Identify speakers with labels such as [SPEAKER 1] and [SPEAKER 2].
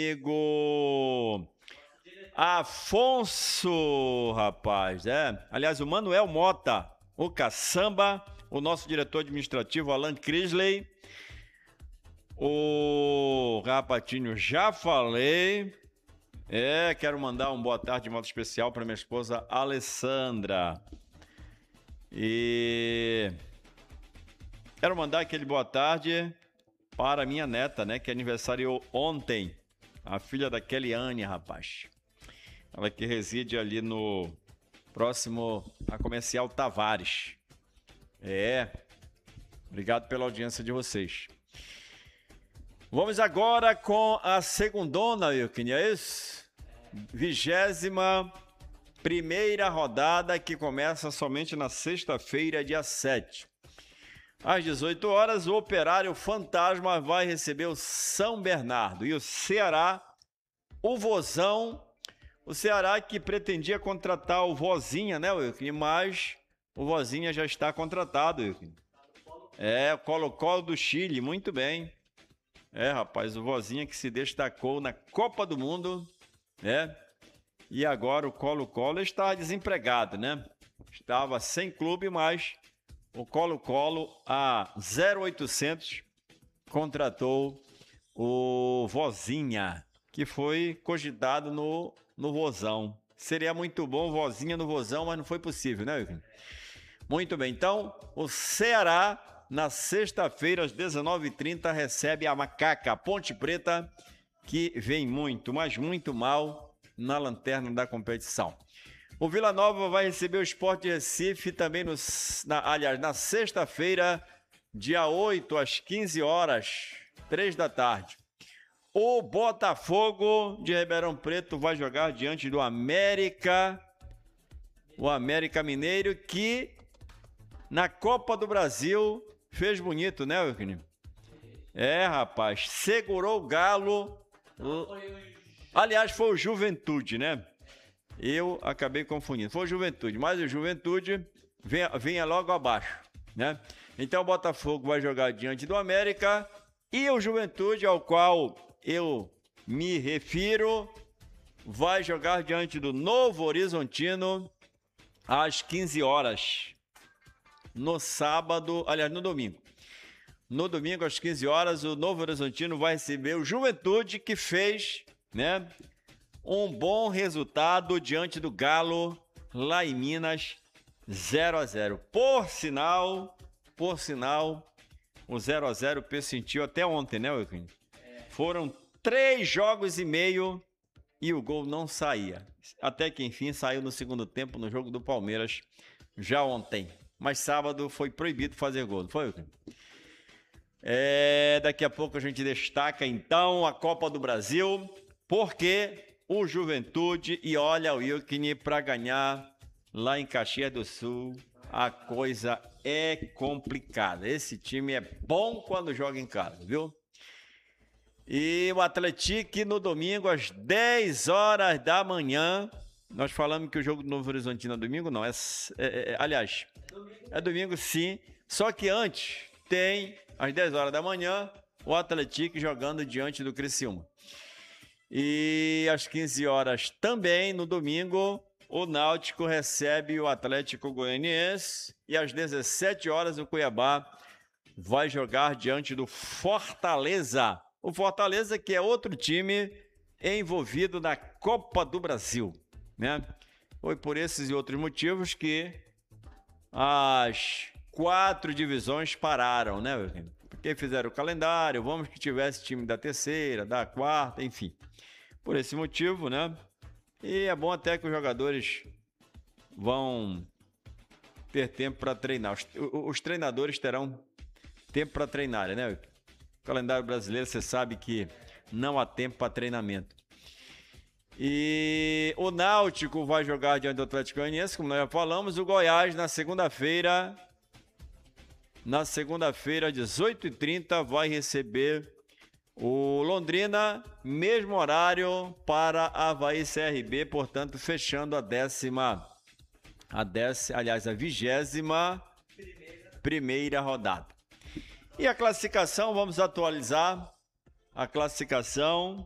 [SPEAKER 1] amigo Afonso, rapaz, Aliás, o Manuel Mota, o Caçamba, o nosso diretor administrativo, Alan Crisley, o Rapatinho, já falei. Quero mandar um boa tarde de modo especial para minha esposa Alessandra. E quero mandar aquele boa tarde para minha neta, né, que aniversariou ontem, a filha da Kellyanne, rapaz. Ela que reside ali no próximo a Comercial Tavares. Obrigado pela audiência de vocês. Vamos agora com a segundona, Wilkin, é isso? 21ª rodada, que começa somente na sexta-feira, dia 7. Às 18 horas, o Operário Fantasma vai receber o São Bernardo. E o Ceará, o Vozão, o Ceará que pretendia contratar o Vozinha, né, Wilkin? Mas o Vozinha já está contratado, Wilkin. O Colo-Colo do Chile, muito bem. Rapaz, o Vozinha que se destacou na Copa do Mundo, E agora o Colo-Colo está desempregado, né? Estava sem clube, mas o Colo-Colo, a 0800, contratou o Vozinha, que foi cogitado no Vozão. Seria muito bom o Vozinha no Vozão, mas não foi possível, né, Wilkin? Muito bem, então o Ceará, na sexta-feira, às 19h30, recebe a Macaca Ponte Preta, que vem muito, mas muito mal na lanterna da competição. O Vila Nova vai receber o Sport de Recife também na sexta-feira, dia 8, às 15 horas, 3 da tarde. O Botafogo de Ribeirão Preto vai jogar diante do América, o América Mineiro, que na Copa do Brasil fez bonito, né, Wilkin? Rapaz, segurou o Galo. Aliás, foi o Juventude, né? Eu acabei confundindo. Foi o Juventude, mas o Juventude vinha logo abaixo, né? Então o Botafogo vai jogar diante do América e o Juventude, ao qual eu me refiro, vai jogar diante do Novo Horizontino às 15 horas. No sábado, aliás, no domingo. No domingo, às 15 horas, o Novo Horizontino vai receber o Juventude, que fez, né, um bom resultado diante do Galo, lá em Minas, 0-0. Por sinal, o 0-0 pressentiu até ontem, né, Wilkin? Foram 3 jogos e meio e o gol não saía. Até que, enfim, saiu no segundo tempo no jogo do Palmeiras, já ontem. Mas sábado foi proibido fazer gol, não foi, Wilkin? Daqui a pouco a gente destaca, então, a Copa do Brasil, porque o Juventude, e olha o Wilkin, para ganhar lá em Caxias do Sul, a coisa é complicada. Esse time é bom quando joga em casa, viu? E o Atlético no domingo, às 10 horas da manhã, nós falamos que o jogo do Novo Horizontino é domingo, não, aliás, é domingo sim, só que antes tem, às 10 horas da manhã, o Atlético jogando diante do Criciúma. E às 15 horas também, no domingo, o Náutico recebe o Atlético Goianiense e às 17 horas o Cuiabá vai jogar diante do Fortaleza. O Fortaleza, que é outro time envolvido na Copa do Brasil, né? Foi por esses e outros motivos que as 4 divisões pararam, né? Porque fizeram o calendário, vamos que tivesse time da terceira, da quarta, enfim. Por esse motivo, né? E é bom até que os jogadores vão ter tempo para treinar. Os treinadores terão tempo para treinar, né? O calendário brasileiro, você sabe que não há tempo para treinamento. E o Náutico vai jogar diante do Atlético Goianiense, como nós já falamos. O Goiás, na segunda-feira, às 18h30, vai receber o Londrina, mesmo horário para Avaí CRB, portanto, fechando a 21ª rodada. E a classificação, vamos atualizar a classificação